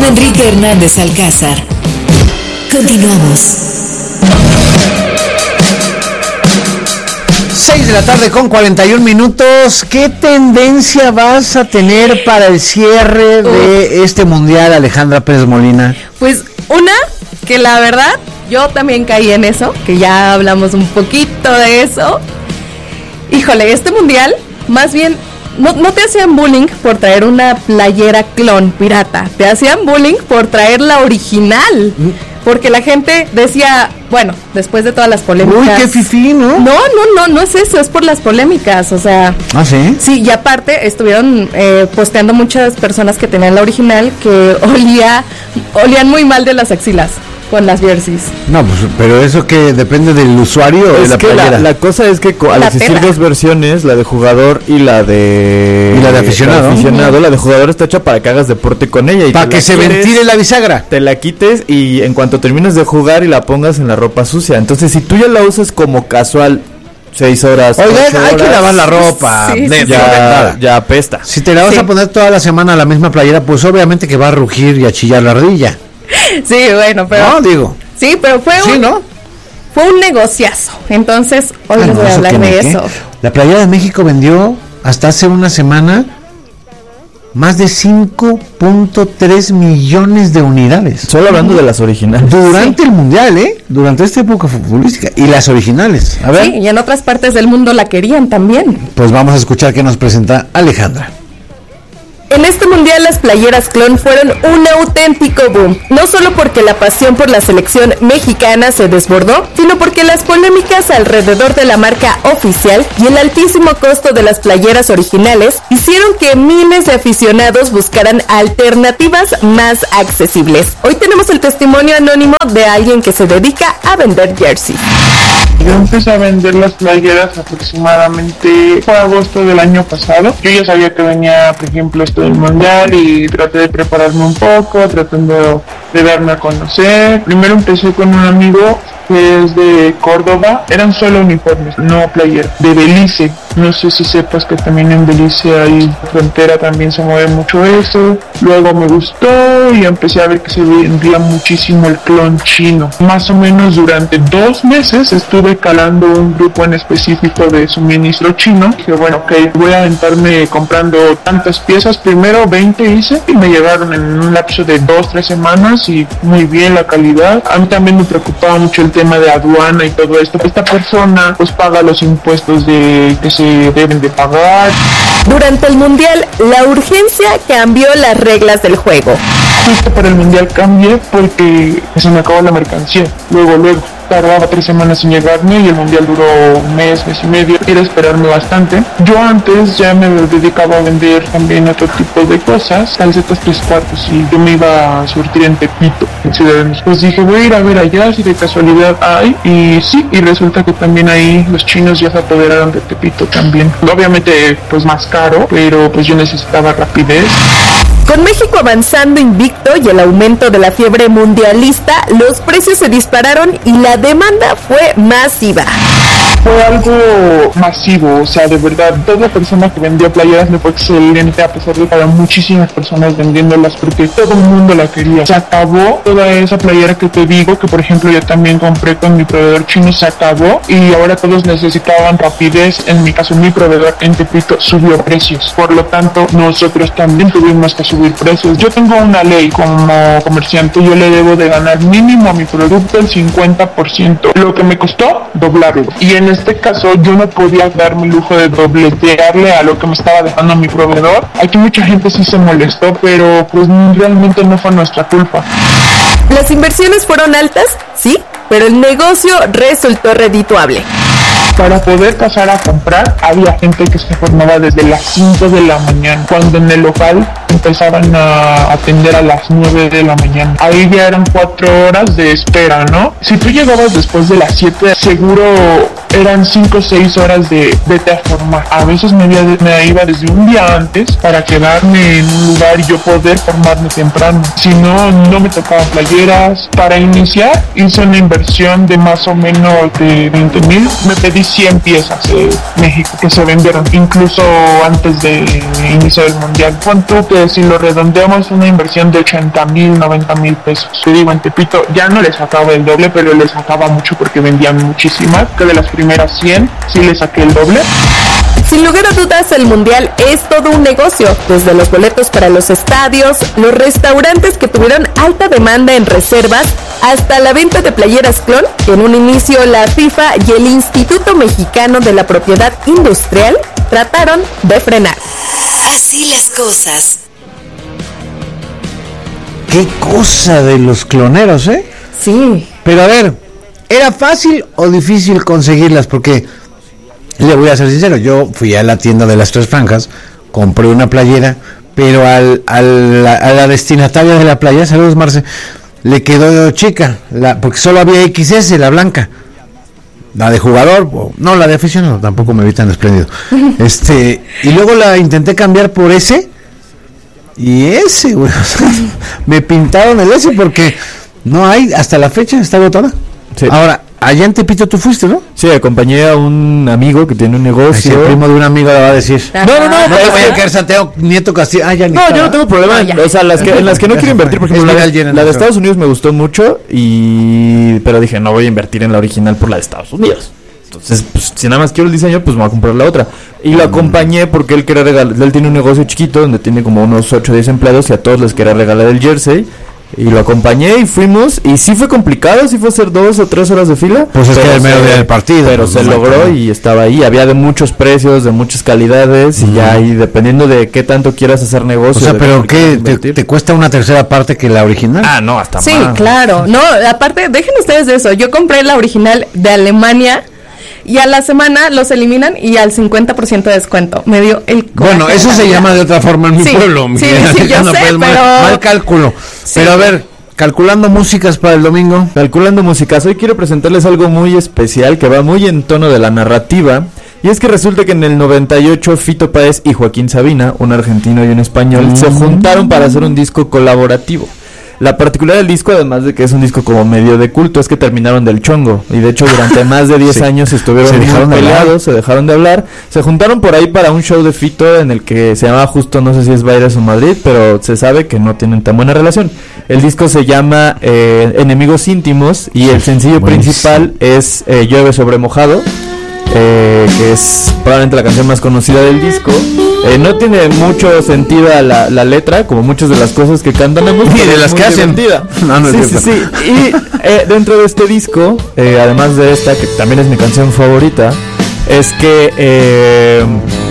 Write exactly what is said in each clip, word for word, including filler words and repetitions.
con Enrique Hernández Alcázar. Continuamos. seis de la tarde con cuarenta y un minutos. ¿Qué tendencia vas a tener para el cierre de este mundial, Alejandra Pérez Molina? Pues una, que la verdad, yo también caí en eso, que ya hablamos un poquito de eso. Híjole, este mundial, más bien, no, no te hacían bullying por traer una playera clon pirata, te hacían bullying por traer la original. Porque la gente decía, bueno, después de todas las polémicas... Uy, qué fifí, ¿no? No, no, no, no es eso, es por las polémicas, o sea... ¿Ah, sí? Sí, y aparte estuvieron eh, posteando muchas personas que tenían la original que olía, olían muy mal de las axilas con las jerseys. No, pues, pero eso que depende del usuario o de la que playera. La, la cosa es que al La existir tela. dos versiones, la de jugador y la de... Y la de aficionado. La de, aficionado, la de jugador está hecha para que hagas deporte con ella. Y Para que se quieres, ventile la bisagra. Te la quites y en cuanto termines de jugar y la pongas en la ropa sucia. Entonces, si tú ya la usas como casual, seis horas, Oigan, ocho hay que horas, lavar la ropa. Sí, sí, de- sí. ya, ya apesta. Si te la vas Sí. a poner toda la semana la misma playera, pues obviamente que va a rugir y a chillar la ardilla. Sí, bueno, pero... No, digo. Sí, pero fue Sí, un... ¿no? Fue un negociazo. Entonces, hoy Ah, les no, voy a eso hablar que de ni qué. eso. La playera de México vendió hasta hace una semana más de cinco punto tres millones de unidades. Solo hablando de las originales. Durante Sí. el mundial, ¿eh? Durante esta época futbolística. Y las originales. A ver, Sí, y en otras partes del mundo la querían también. pues vamos a escuchar qué nos presenta Alejandra. En este mundial las playeras clon fueron un auténtico boom, no solo porque la pasión por la selección mexicana se desbordó, sino porque las polémicas alrededor de la marca oficial y el altísimo costo de las playeras originales hicieron que miles de aficionados buscaran alternativas más accesibles. Hoy tenemos el testimonio anónimo de alguien que se dedica a vender jerseys. Yo empecé a vender las playeras aproximadamente por agosto del año pasado. Yo ya sabía que venía, por ejemplo, esto del mundial y traté de prepararme un poco, tratando de darme a conocer. Primero empecé con un amigo que es de Córdoba. Eran solo uniformes, no playera. De Belice. No sé si sepas que también en Belice hay frontera, también se mueve mucho eso. Luego me gustó y empecé a ver que se vendía muchísimo el clon chino. Más o menos durante dos meses estuve calando un grupo en específico de suministro chino. Dije, bueno, ok, voy a aventarme comprando tantas piezas. Primero veinte hice y me llegaron en un lapso de dos, tres semanas y muy bien la calidad. A mí también me preocupaba mucho el tema de aduana y todo esto. Esta persona pues paga los impuestos de que se deben de pagar. Durante el mundial, la urgencia cambió las reglas del juego. Justo para el mundial cambié porque se me acabó la mercancía. Luego, luego. Tardaba tres semanas en llegarme y el mundial duró un mes, mes y medio. Era esperarme bastante. Yo antes ya me dedicaba a vender también otro tipo de cosas, calcetas tres cuartos, y yo me iba a surtir en Tepito, en Ciudad de México. Pues dije, voy a ir a ver allá si de casualidad hay. Y sí, y resulta que también ahí los chinos ya se apoderaron de Tepito también. Obviamente, pues más caro, pero pues yo necesitaba rapidez. Con México avanzando invicto y el aumento de la fiebre mundialista, los precios se dispararon y la demanda fue masiva. Fue algo masivo, o sea, de verdad, toda persona que vendía playeras me fue excelente, a pesar de que había muchísimas personas vendiéndolas porque todo el mundo la quería. Se acabó toda esa playera que te digo, que por ejemplo yo también compré con mi proveedor chino, se acabó y ahora todos necesitaban rapidez. En mi caso, mi proveedor en Tepito subió precios, por lo tanto nosotros también tuvimos que subir precios. Yo tengo una ley como comerciante, yo le debo de ganar mínimo a mi producto el cincuenta por ciento, lo que me costó doblarlo. Y en este caso yo no podía darme el lujo de dobletearle a lo que me estaba dejando mi proveedor. Aquí mucha gente sí se molestó, pero pues realmente no fue nuestra culpa. Las inversiones fueron altas, sí, pero el negocio resultó redituable. Para poder pasar a comprar, había gente que se formaba desde las cinco de la mañana, cuando en el local empezaban a atender a las nueve de la mañana. Ahí ya eran cuatro horas de espera, ¿no? Si tú llegabas después de las siete, seguro eran cinco o seis horas de vete a formar. A veces me, había, me iba desde un día antes para quedarme en un lugar y yo poder formarme temprano. Si no, no me tocaban playeras. Para iniciar hice una inversión de más o menos de veinte mil. Me pedí cien piezas de México que se vendieron incluso antes de iniciar el mundial. Cuánto que si lo redondeamos una inversión de ochenta mil, noventa mil pesos. Te digo, en Tepito ya no les sacaba el doble, pero les sacaba mucho porque vendían muchísimas. Que de las primeras cien sí les saqué el doble. Sin lugar a dudas, el mundial es todo un negocio, desde los boletos para los estadios, los restaurantes que tuvieron alta demanda en reservas, hasta la venta de playeras clon, que en un inicio la FIFA y el Instituto Mexicano de la Propiedad Industrial trataron de frenar. Así las cosas. Qué cosa de los cloneros, ¿eh? Sí. Pero a ver, ¿era fácil o difícil conseguirlas? Porque le voy a ser sincero, yo fui a la tienda de las Tres Franjas, compré una playera, pero al, al, a la destinataria de la playera, saludos Marce, le quedó chica, la, porque solo había equis ese, la blanca. La de jugador, no, la de aficionado, tampoco me vi tan espléndido. Este, y luego la intenté cambiar por ese, y ese, güey, o sea, me pintaron el ese porque no hay, hasta la fecha está agotada. Sí. Ahora, allá en Tepito tú fuiste, ¿no? Sí, acompañé a un amigo que tiene un Ay, negocio. sí, el primo de un amigo le va a decir. Ajá. No, no, no, No te es voy a que- caer Santiago Nieto Castillo. Ah, ya ni No, estaba. yo no tengo problema. No, ya. O sea, las que, en las que no Ya quiero se invertir, por fue. ejemplo, Es la, legal llena, la de no. Estados Unidos me gustó mucho, y pero dije, no voy a invertir en la original por la de Estados Unidos. Entonces, pues, si nada más quiero el diseño, pues me voy a comprar la otra. Y lo acompañé porque él quería regalar, él tiene un negocio chiquito donde tiene como unos ocho o diez empleados y a todos les quería regalar el jersey. Y lo acompañé y fuimos, y sí fue complicado, sí fue hacer dos o tres horas de fila. Pues es que era el mero se- día del partido, Pero pues, se no logró hay- y estaba ahí. Había de muchos precios, de muchas calidades, y ya ahí dependiendo de qué tanto quieras hacer O negocio. sea, de pero cuánto ¿qué? quieras Te, invertir. te cuesta una tercera parte que la original? Ah, no, hasta Sí, más. claro. No, aparte, dejen ustedes de eso. Yo compré la original de Alemania y a la semana los eliminan y al cincuenta por ciento de descuento. Me dio el coraje Bueno, de eso la se vida. llama de otra forma en mi Sí, pueblo. sí, Miguel sí, yo Alejandro sé, Pérez, mal- pero- mal cálculo. Sí. Pero a ver, calculando músicas para el domingo. Calculando músicas, hoy quiero presentarles algo muy especial que va muy en tono de la narrativa. Y es que resulta que en el noventa y ocho Fito Páez y Joaquín Sabina, un argentino y un español, se juntaron para hacer un disco colaborativo. La particularidad del disco, además de que es un disco como medio de culto, es que terminaron del chongo. Y de hecho durante más de diez Sí. años estuvieron Se muy dejaron de hablar. peleados, se dejaron de hablar. Se juntaron por ahí para un show de Fito en el que se llamaba justo, no sé si es Baires o Madrid, pero se sabe que no tienen tan buena relación. El disco se llama eh, Enemigos Íntimos y el sencillo Buenísimo. principal es eh, Llueve sobre mojado. Eh, que es probablemente la canción más conocida del disco. Eh, no tiene mucho sentido la, la letra, como muchas de las cosas que cantamos, Ni pero de es las muy que hacen. divertida. No, no es sí, sí, cierto. sí. Y eh, dentro de este disco, eh, además de esta, que también es mi canción favorita, es que eh,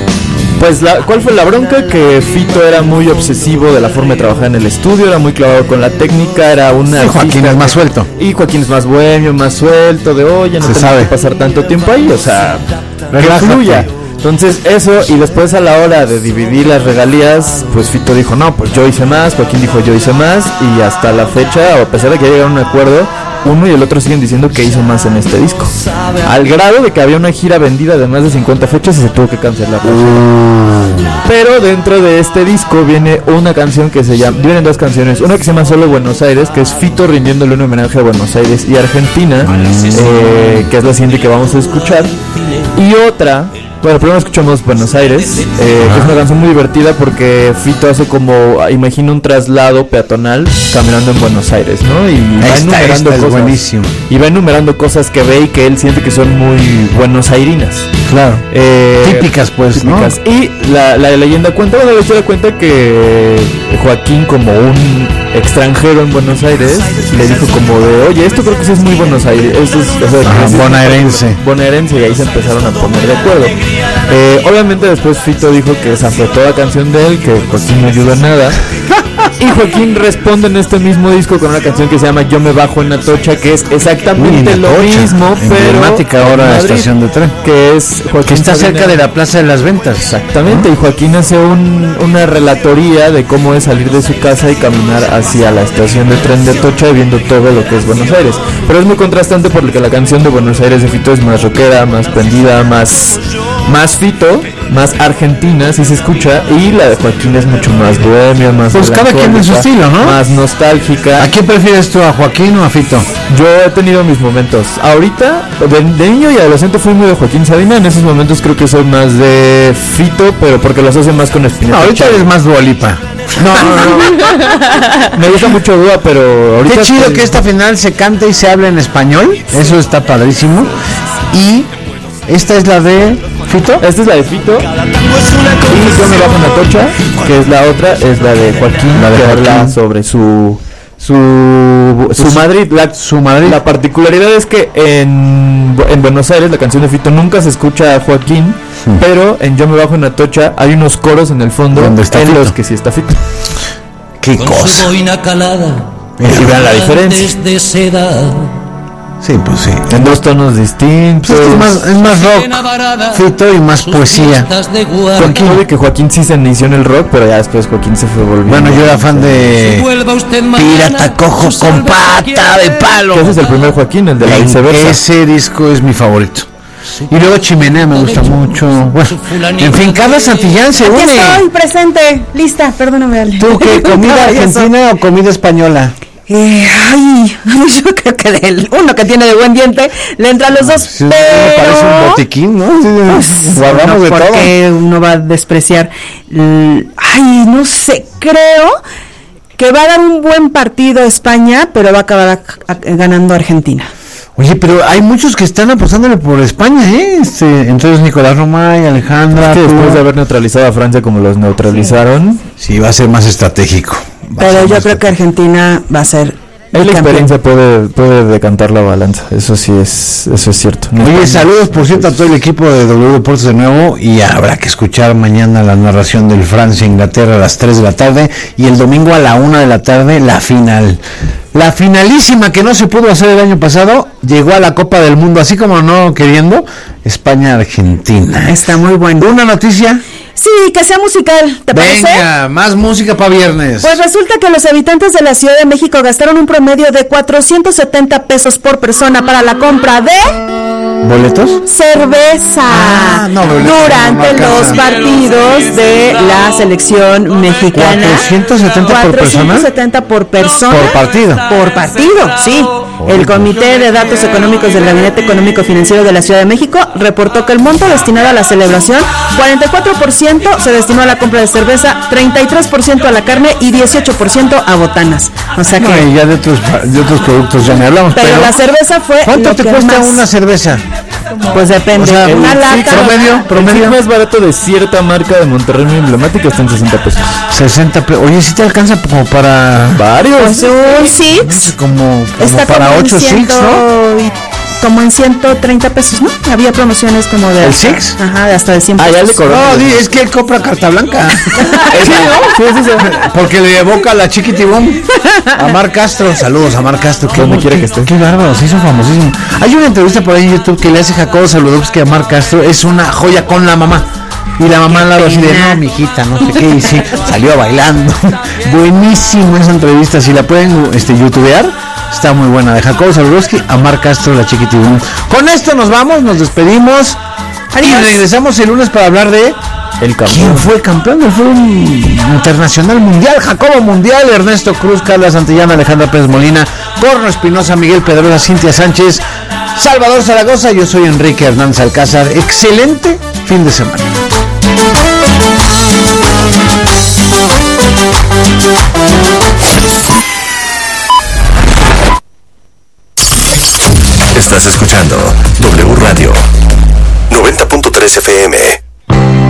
pues la, ¿cuál fue la bronca? Que Fito era muy obsesivo de la forma de trabajar en el estudio, era muy clavado con la técnica, era una Y Joaquín es más suelto. y Joaquín es más bohemio, más suelto, de oye, no Se tenemos sabe. que pasar tanto tiempo ahí, o sea, que Relájate. fluya. Entonces eso, y después a la hora de dividir las regalías, pues Fito dijo, no, pues yo hice más, Joaquín dijo yo hice más, y hasta la fecha, a pesar de que ya llegaron a un acuerdo, uno y el otro siguen diciendo que hizo más en este disco. Al grado de que había una gira vendida de más de cincuenta fechas y se tuvo que cancelar. Pero dentro de este disco viene una canción que se llama, vienen dos canciones, una que se llama Solo Buenos Aires, que es Fito rindiéndole un homenaje a Buenos Aires y Argentina, eh, que es la siguiente que vamos a escuchar, y otra, bueno, primero escuchamos Buenos Aires, eh, que es una canción muy divertida porque Fito hace como, imagina un traslado peatonal caminando en Buenos Aires, ¿no? Y va Esta, enumerando esta es cosas. buenísimo. Y va enumerando cosas que ve y que él siente que son muy buenosairinas. Claro. Eh, Típicas, pues, ¿no? típicas. Y la, la leyenda cuenta, bueno, la historia cuenta que Joaquín, como un extranjero en Buenos Aires, le dijo como de, oye, esto creo que sí es muy Buenos Aires, esto es, o sea, Ajá, que sí es bonaerense. bonaerense, y ahí se empezaron a poner de acuerdo. Eh, obviamente después Fito dijo que esa fue toda canción de él, que Joaquín no ayudó en nada. Y Joaquín responde en este mismo disco con una canción que se llama Yo me bajo en Atocha, que es exactamente Uy, lo Atocha, mismo, pero emblemática ahora en Madrid, estación de tren, que es Joaquín que está Sabina. cerca de la Plaza de las Ventas. Exactamente, y Joaquín hace un, una relatoría de cómo es salir de su casa y caminar hacia la estación de tren de Atocha y viendo todo lo que es Buenos Aires. Pero es muy contrastante porque la canción de Buenos Aires de Fito es más rockera, más prendida, más, más Fito, más argentina, si se escucha, y la de Joaquín es mucho más bohemia, más Pues cada quien en su estilo, ¿no? más nostálgica. ¿A quién prefieres tú, a Joaquín o a Fito? Yo he tenido mis momentos. Ahorita, de, de niño y adolescente fui muy de Joaquín Sabina. En esos momentos creo que soy más de Fito, pero porque los hace más con Spinetta. No, ahorita Chávez. eres más Dua Lipa. No, no, no. Me gusta mucho Dua, pero ahorita Qué chido estoy- que esta final se cante y se hable en español. Eso está padrísimo. Y esta es la de Fito. Esta es la de Fito. Y Yo me bajo en Atocha, que es la otra, es la de Joaquín, La de que Joaquín. habla sobre su su su Madrid. La, Su Madrid. La particularidad es que en, en Buenos Aires la canción de Fito nunca se escucha a Joaquín, Hmm. pero en Yo me bajo en Atocha hay unos coros en el fondo Donde está en Fito. los que sí está Fito. Qué Con su cosa. boina calada, Y vean la diferencia. guantes de seda, Sí, pues sí. En dos tonos distintos. Pues es, que es más, es más rock, Fito, y más sus poesía. fiestas de guardia. Joaquín, oye, que Joaquín sí se inició en el rock, pero ya después Joaquín se fue volviendo. Bueno, yo era fan de Vuelva usted mañana, Pirata Cojo su con salve pata quiere. de palo. Que ese es el primer Joaquín, el de la viceversa. Ese disco es mi favorito. Y luego Chimenea me gusta mucho. Bueno, en fin, Carla Santillán se Aquí estoy, une. presente, lista, perdóname, Ale. ¿Tú qué? ¿Comida Maravilloso. argentina o comida española? Eh, ay, yo creo que del uno que tiene de buen diente le entra a los dos, Sí, me pero parece un botiquín, ¿no? Sí, pues, guardamos bueno, de ¿por todo. qué uno va a despreciar? L- Ay, no sé, creo que va a dar un buen partido España, pero va a acabar a- a- ganando Argentina. Oye, pero hay muchos que están apostándole por España, ¿eh? Este, entonces Nicolás Romay, Alejandra. Es que tú. después de haber neutralizado a Francia como los neutralizaron, Sí, va a ser más estratégico. Va a Pero ser yo más creo que Argentina va a ser ahí el la campeón. experiencia puede, puede decantar la balanza. Eso sí es, eso es cierto. No Oye, es- saludos por cierto a todo el equipo de W Deportes de nuevo, y habrá que escuchar mañana la narración del Francia-Inglaterra a las tres de la tarde y el domingo a la una de la tarde la final. La finalísima que no se pudo hacer el año pasado llegó a la Copa del Mundo, así como no queriendo, España-Argentina. Está muy bueno. ¿Una noticia? Sí, que sea musical, ¿te parece? Venga, más música para viernes. Pues resulta que los habitantes de la Ciudad de México gastaron un promedio de cuatrocientos setenta pesos por persona para la compra de ¿Boletos? cerveza Ah, no, boletos durante no, no los alcanzan. partidos de la selección mexicana. ¿cuatrocientos setenta por persona? cuatrocientos setenta por persona. Por partido. Por partido, sí. El Comité de Datos Económicos del Gabinete Económico Financiero de la Ciudad de México reportó que el monto destinado a la celebración, cuarenta y cuatro por ciento se destinó a la compra de cerveza, treinta y tres por ciento a la carne y dieciocho por ciento a botanas. O sea que... No, y ya de otros, de otros productos ya me hablamos. pero, Pero, la cerveza fue... ¿cuánto lo te que cuesta más- una cerveza? Pues depende. O sea, una el- lata. sí, promedio, El promedio. más barato de cierta marca de Monterrey muy emblemática está en sesenta pesos. sesenta pe- Oye, si te alcanza como para Varios. Pues un Six como, como está para como en ocho Six, ciento ¿no? y- como en ciento treinta pesos, ¿no? Había promociones como de... ¿El hasta- Six? Ajá, de hasta de cien Ah, pesos. ya le cobró. No, di- es que él compra carta blanca. Sí, ¿no? Sí, es eso. Porque le evoca a la Chiquitibum. A Mar Castro, saludos a Mar Castro. Que Donde quiera que esté. Qué bárbaro, se hizo famosísimo. Hay una entrevista por ahí en YouTube que le hace Jacobo Saludowski a Mar Castro. Es una joya con la mamá. Y la mamá al lado así de, no, mijita, no sé qué, y sí, salió bailando. Buenísimo esa entrevista, si la pueden este, youtubear, está muy buena. De Jacobo Saludowski a Mar Castro, la Chiquitibum. Con esto nos vamos, nos despedimos. Y regresamos el lunes para hablar de... El campeón. ¿Quién fue el campeón del fútbol internacional mundial? Jacobo Mundial, Ernesto Cruz, Carla Santillán, Alejandra Pérez Molina, Corno Espinosa, Miguel Pedrosa, Cintia Sánchez, Salvador Zaragoza. Yo soy Enrique Hernández Alcázar. Excelente fin de semana. Estás escuchando W Radio noventa punto tres F M.